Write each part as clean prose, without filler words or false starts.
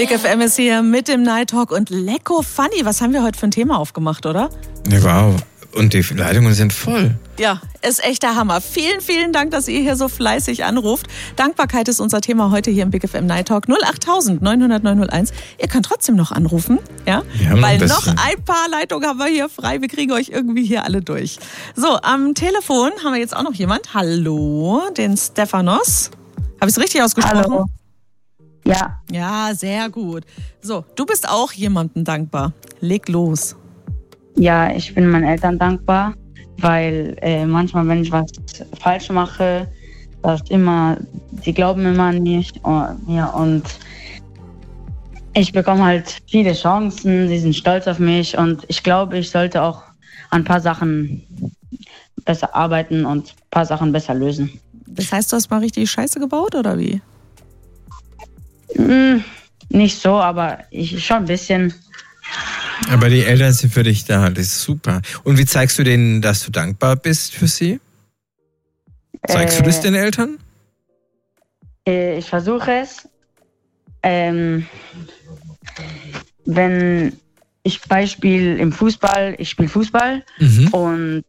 Big FM ist hier mit dem Night Talk und Lecko Funny. Was haben wir heute für ein Thema aufgemacht, oder? Ja, wow. Und die Leitungen sind voll. Ja, ist echt der Hammer. Vielen, vielen Dank, dass ihr hier so fleißig anruft. Dankbarkeit ist unser Thema heute hier im Big FM Night Talk. 08000 900 901. Ihr könnt trotzdem noch anrufen, ja? Weil noch ein paar Leitungen haben wir hier frei. Wir kriegen euch irgendwie hier alle durch. So, am Telefon haben wir jetzt auch noch jemand. Hallo, den Stefanos. Habe ich es richtig ausgesprochen? Hallo. Ja. Ja, sehr gut. So, du bist auch jemandem dankbar. Leg los. Ja, ich bin meinen Eltern dankbar, weil manchmal, wenn ich was falsch mache, die glauben immer an mich und ich bekomme halt viele Chancen, sie sind stolz auf mich und ich glaube, ich sollte auch an ein paar Sachen besser arbeiten und ein paar Sachen besser lösen. Das heißt, du hast mal richtig Scheiße gebaut, oder wie? Nicht so, aber ich schon ein bisschen. Aber die Eltern sind für dich da, das ist super. Und wie zeigst du denen, dass du dankbar bist für sie? Zeigst du das den Eltern? Ich versuche es. Wenn ich Beispiel im Fußball, ich spiele Fußball und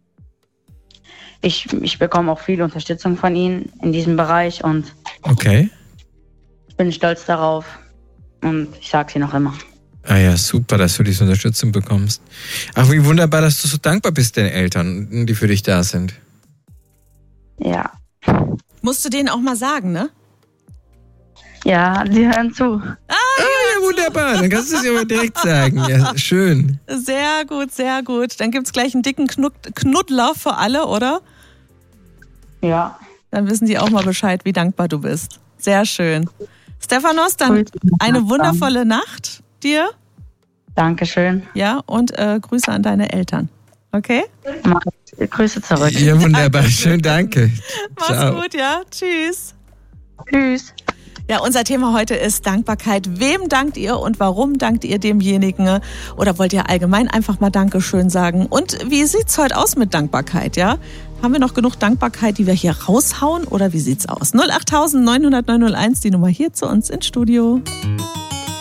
ich bekomme auch viel Unterstützung von ihnen in diesem Bereich und okay. Ich bin stolz darauf und ich sage sie noch immer. Ah ja, super, dass du diese Unterstützung bekommst. Ach, wie wunderbar, dass du so dankbar bist den Eltern, die für dich da sind. Ja. Musst du denen auch mal sagen, ne? Ja, die hören zu. Ja, wunderbar, dann kannst du es ja mal direkt sagen. Ja, schön. Sehr gut, sehr gut. Dann gibt's gleich einen dicken Knuddler für alle, oder? Ja. Dann wissen die auch mal Bescheid, wie dankbar du bist. Sehr schön. Stefanos, dann eine wundervolle Nacht dir. Dankeschön. Ja, und Grüße an deine Eltern. Okay? Grüße zurück. Ja, wunderbar. Schön, danke. Mach's gut, ja. Tschüss. Tschüss. Ja, unser Thema heute ist Dankbarkeit. Wem dankt ihr und warum dankt ihr demjenigen? Oder wollt ihr allgemein einfach mal Dankeschön sagen? Und wie sieht's heute aus mit Dankbarkeit, ja? Haben wir noch genug Dankbarkeit, die wir hier raushauen? Oder wie sieht's aus? 08000 900 901, die Nummer hier zu uns ins Studio.